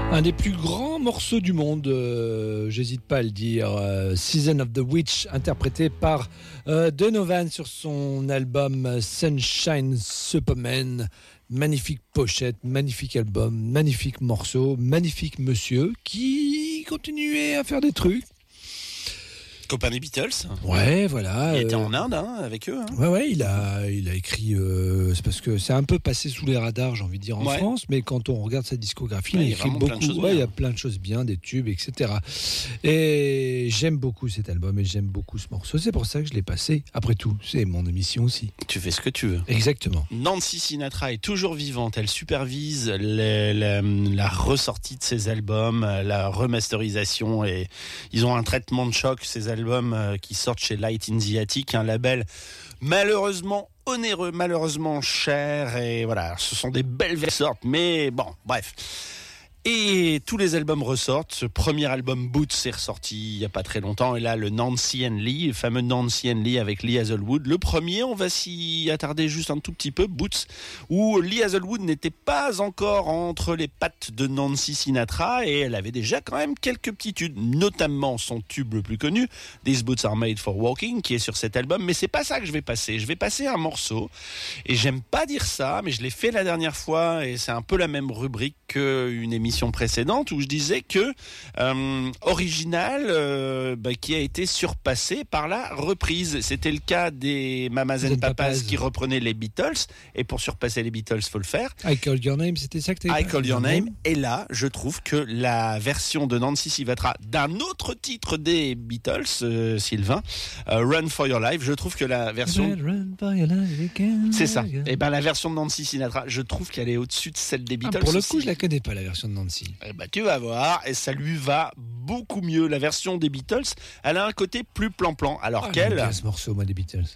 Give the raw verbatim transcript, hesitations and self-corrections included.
Un des plus grands morceaux du monde, euh, j'hésite pas à le dire, euh, Season of the Witch, interprété par euh, Donovan sur son album Sunshine Superman. Magnifique pochette, magnifique album, magnifique morceau, magnifique monsieur qui continuait à faire des trucs. Copain des Beatles. Ouais, voilà. Il euh, était en Inde hein, avec eux. Hein. Ouais, ouais, il a, il a écrit. Euh, c'est parce que c'est un peu passé sous les radars, j'ai envie de dire, en Ouais. France, mais quand on regarde sa discographie, Ouais, il il y a a écrit vraiment plein de beaucoup. choses Ouais, il y bien. a plein de choses bien, des tubes, et cetera. Et j'aime beaucoup cet album et j'aime beaucoup ce morceau. C'est pour ça que je l'ai passé. Après tout, c'est mon émission aussi. Tu fais ce que tu veux. Exactement. Nancy Sinatra est toujours vivante. Elle supervise les- la, la ressortie de ses albums, la remasterisation. Et ils ont un traitement de choc, ces albums euh, qui sortent chez Light in the Attic, un label malheureusement onéreux, malheureusement cher. Et voilà, ce sont des belles sortes. Mais bon, bref. Et tous les albums ressortent. Ce premier album Boots est ressorti il n'y a pas très longtemps. Et là, le Nancy and Lee, le fameux Nancy and Lee avec Lee Hazelwood. Le premier, on va s'y attarder juste un tout petit peu, Boots, où Lee Hazelwood n'était pas encore entre les pattes de Nancy Sinatra et elle avait déjà quand même quelques petits tubes, notamment son tube le plus connu, These Boots Are Made for Walking, qui est sur cet album. Mais c'est pas ça que je vais passer. Je vais passer un morceau. Et j'aime pas dire ça, mais je l'ai fait la dernière fois et c'est un peu la même rubrique qu'une émission précédente où je disais que euh, original euh, bah, qui a été surpassé par la reprise. C'était le cas des Mamas and Des Papas Papas. qui reprenaient les Beatles et pour surpasser les Beatles faut le faire. I Called Your Name, c'était ça que t'avais I pas Call Your dit, Name. non Et là, je trouve que la version de Nancy Sinatra d'un autre titre des Beatles, euh, Sylvain, euh, Run for Your Life, je trouve que la version Run for your life again, c'est ça. again. Et ben la version de Nancy Sinatra, je trouve qu'elle est au-dessus de celle des Ah, Beatles. pour le aussi. coup, je la connais pas, la version de Nancy. Eh ben, tu vas voir, et ça lui va beaucoup mieux. La version des Beatles, elle a un côté plus plan-plan, alors Ah, j'aime qu'elle, bien ce morceau, moi, des Beatles.